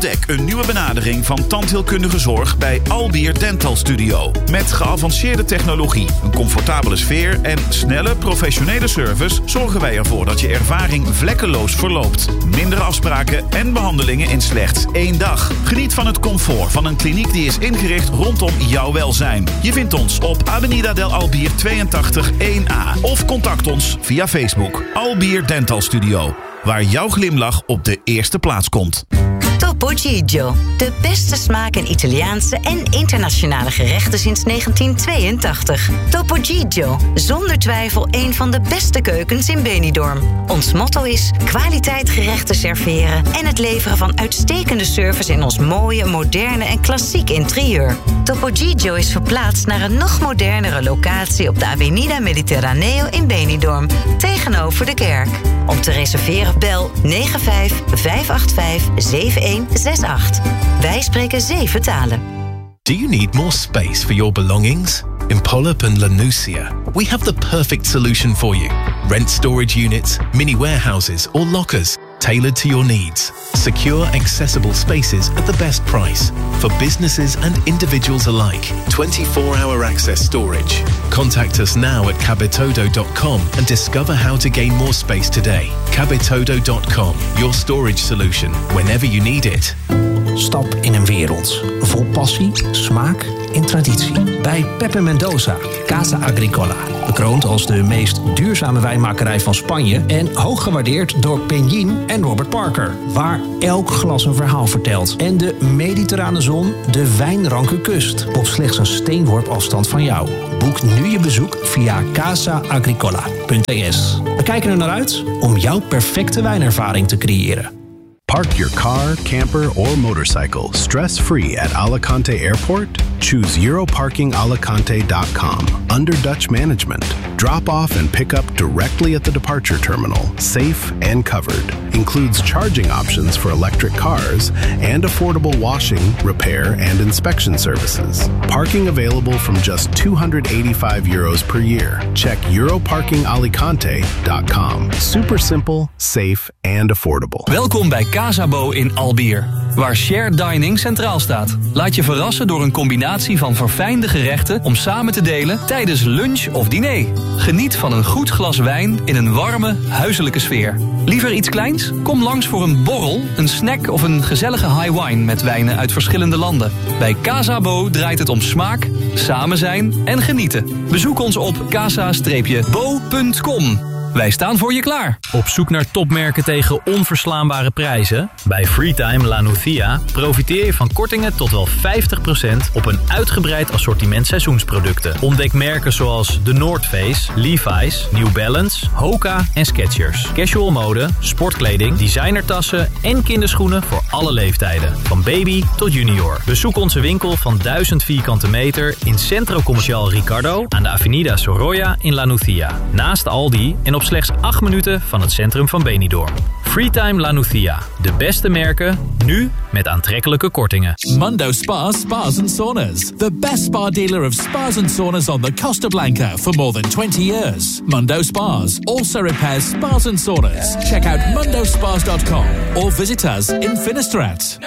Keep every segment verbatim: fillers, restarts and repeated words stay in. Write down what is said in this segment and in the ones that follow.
Ontdek een nieuwe benadering van tandheelkundige zorg bij Albier Dental Studio. Met geavanceerde technologie, een comfortabele sfeer en snelle professionele service zorgen wij ervoor dat je ervaring vlekkeloos verloopt. Mindere afspraken en behandelingen in slechts één dag. Geniet van het comfort van een kliniek die is ingericht rondom jouw welzijn. Je vindt ons op Avenida del Albier tweeëntachtig één A of contact ons via Facebook. Albier Dental Studio, waar jouw glimlach op de eerste plaats komt. Topo Gigio, de beste smaak in Italiaanse en internationale gerechten sinds negentien tweeëntachtig. Topo Gigio, zonder twijfel een van de beste keukens in Benidorm. Ons motto is kwaliteit gerechten serveren en het leveren van uitstekende service in ons mooie, moderne en klassiek interieur. Topo Gigio is verplaatst naar een nog modernere locatie op de Avenida Mediterraneo in Benidorm, tegenover de kerk. Om te reserveren bel negen vijf vijf acht vijf zeven een zes acht. Wij spreken zeven talen. Do you need more space for your belongings? In Polop and Lanusia, we have the perfect solution for you. Rent storage units, mini warehouses or lockers, tailored to your needs. Secure, accessible spaces at the best price. For businesses and individuals alike. twenty-four hour access storage. Contact us now at cabitodo dot com and discover how to gain more space today. cabitodo dot com, your storage solution, whenever you need it. Stap in een wereld vol passie, smaak en traditie. Bij Pepe Mendoza, Casa Agricola. Bekroond als de meest duurzame wijnmakerij van Spanje en hoog gewaardeerd door Peñín en Robert Parker. Waar elk glas een verhaal vertelt. En de mediterrane zon de wijnranke kust. Op slechts een steenworp afstand van jou. Boek nu je bezoek via casa agricola punt e s. We kijken er naar uit om jouw perfecte wijnervaring te creëren. Park your car, camper, or motorcycle stress-free at Alicante Airport? Choose euro parking alicante dot com under Dutch management. Drop off and pick up directly at the departure terminal, safe and covered. Includes charging options for electric cars and affordable washing, repair, and inspection services. Parking available from just two hundred eighty-five euros per year. Check euro parking alicante dot com. Super simple, safe, and affordable. Welkom bij Casabo in Albier, waar shared dining centraal staat. Laat je verrassen door een combinatie van verfijnde gerechten om samen te delen tijdens lunch of diner. Geniet van een goed glas wijn in een warme, huiselijke sfeer. Liever iets kleins? Kom langs voor een borrel, een snack of een gezellige high wine met wijnen uit verschillende landen. Bij Casabo draait het om smaak, samen zijn en genieten. Bezoek ons op casa bo punt com. Wij staan voor je klaar. Op zoek naar topmerken tegen onverslaanbare prijzen? Bij Freetime La Nucia profiteer je van kortingen tot wel vijftig procent op een uitgebreid assortiment seizoensproducten. Ontdek merken zoals The North Face, Levi's, New Balance, Hoka en Skechers. Casual mode, sportkleding, designertassen en kinderschoenen voor alle leeftijden. Van baby tot junior. Bezoek onze winkel van duizend vierkante meter in Centro Comercial Ricardo aan de Avenida Sorolla in La Nucia. Naast Aldi en op slechts acht minuten van het centrum van Benidorm. Freetime La Nucia. De beste merken, nu met aantrekkelijke kortingen. Mundo Spa Spas and Saunas. The best spa dealer of spas and saunas on the Costa Blanca for more than twenty years. Mundo Spas also repairs spas and saunas. Check out mundo spas dot com or visit us in Finestrat.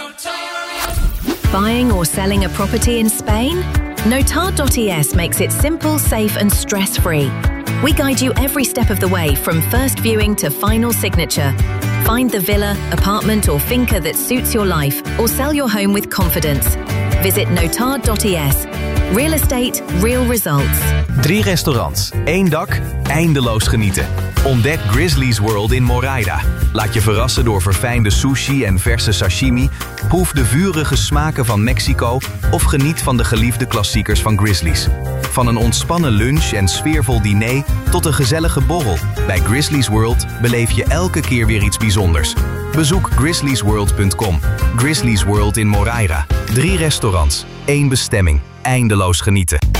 Buying or selling a property in Spain? Notard dot e s makes it simple, safe and stress-free. We guide you every step of the way from first viewing to final signature. Find the villa, apartment or finca that suits your life or sell your home with confidence. Visit notard dot e s. Real estate, real results. Drie restaurants, één dak, eindeloos genieten. Ontdek Grizzly's World in Moraida. Laat je verrassen door verfijnde sushi en verse sashimi. Proef de vurige smaken van Mexico of geniet van de geliefde klassiekers van Grizzly's. Van een ontspannen lunch en sfeervol diner tot een gezellige borrel. Bij Grizzly's World beleef je elke keer weer iets bijzonders. Bezoek grizzlys world punt com. Grizzly's World in Moraida. Drie restaurants, één bestemming. Eindeloos genieten.